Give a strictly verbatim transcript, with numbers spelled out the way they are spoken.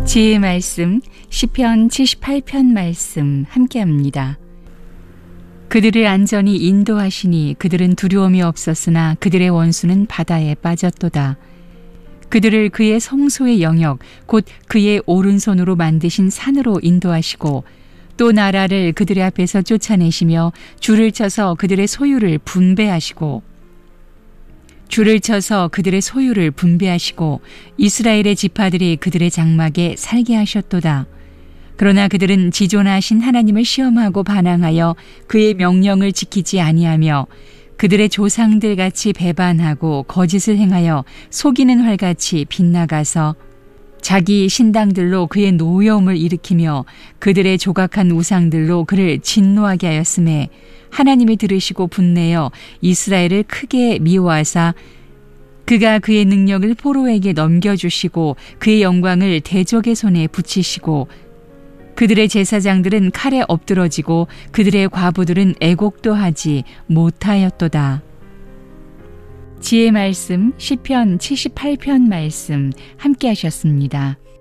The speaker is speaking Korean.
지혜의 말씀 시편 칠십팔 편 말씀 함께합니다. 그들을 안전히 인도하시니 그들은 두려움이 없었으나 그들의 원수는 바다에 빠졌도다. 그들을 그의 성소의 영역 곧 그의 오른손으로 만드신 산으로 인도하시고 또 나라를 그들의 앞에서 쫓아내시며 줄을 쳐서 그들의 소유를 분배하시고 줄을 쳐서 그들의 소유를 분배하시고 이스라엘의 지파들이 그들의 장막에 살게 하셨도다. 그러나 그들은 지존하신 하나님을 시험하고 반항하여 그의 명령을 지키지 아니하며 그들의 조상들 같이 배반하고 거짓을 행하여 속이는 활같이 빗나가서 자기 신당들로 그의 노여움을 일으키며 그들의 조각한 우상들로 그를 진노하게 하였음에 하나님이 들으시고 분내어 이스라엘을 크게 미워하사 그가 그의 능력을 포로에게 넘겨주시고 그의 영광을 대적의 손에 붙이시고 그들의 제사장들은 칼에 엎드러지고 그들의 과부들은 애곡도 하지 못하였도다. 지혜의 말씀 시편 칠십팔 편 말씀 함께 하셨습니다.